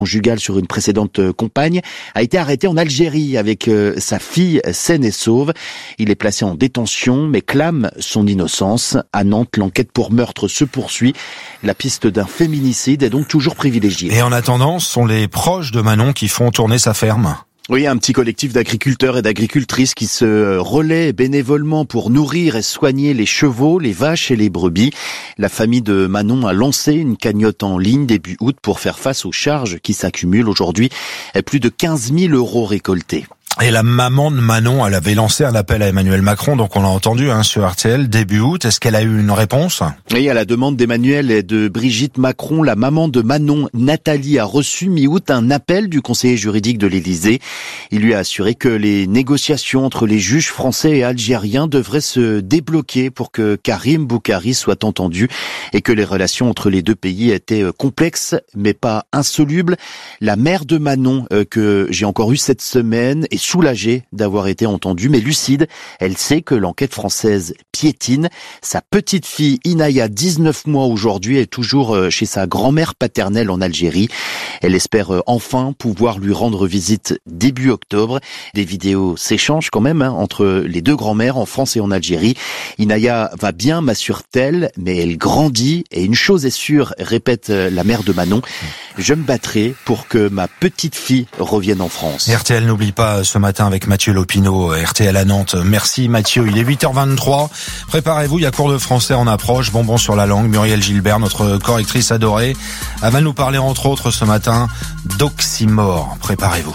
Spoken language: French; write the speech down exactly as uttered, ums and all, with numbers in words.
conjugale sur une précédente compagne, a été arrêté en Algérie avec euh, sa fille saine et sauve. Il est placé en détention mais clame son innocence. À Nantes, l'enquête pour meurtre se poursuit. La piste d'un féminicide est donc toujours privilégiée. Et en attendant, ce sont les proches de Manon qui font tourner sa ferme. Oui, un petit collectif d'agriculteurs et d'agricultrices qui se relaient bénévolement pour nourrir et soigner les chevaux, les vaches et les brebis. La famille de Manon a lancé une cagnotte en ligne début août pour faire face aux charges qui s'accumulent aujourd'hui. Plus de quinze mille euros récoltés. Et la maman de Manon, elle avait lancé un appel à Emmanuel Macron, donc on l'a entendu hein, sur R T L début août. Est-ce qu'elle a eu une réponse ? Oui, à la demande d'Emmanuel et de Brigitte Macron, la maman de Manon, Nathalie, a reçu mi-août un appel du conseiller juridique de l'Élysée. Il lui a assuré que les négociations entre les juges français et algériens devraient se débloquer pour que Karim Boukari soit entendu et que les relations entre les deux pays étaient complexes mais pas insolubles. La mère de Manon, euh, que j'ai encore eue cette semaine, est soulagée d'avoir été entendue, mais lucide. Elle sait que l'enquête française piétine. Sa petite fille, Inaya, dix-neuf mois aujourd'hui, est toujours chez sa grand-mère paternelle en Algérie. Elle espère enfin pouvoir lui rendre visite début octobre. Des vidéos s'échangent quand même hein, entre les deux grand-mères en France et en Algérie. Inaya va bien, m'assure-t-elle, mais elle grandit. Et une chose est sûre, répète la mère de Manon, je me battrai pour que ma petite fille revienne en France. R T L n'oublie pas ce matin avec Mathieu Lopineau, R T L à Nantes. Merci Mathieu, il est huit heures vingt-trois. Préparez-vous, il y a cours de français en approche, bonbons sur la langue. Muriel Gilbert, notre correctrice adorée, elle va nous parler entre autres ce matin d'oxymore. Préparez-vous.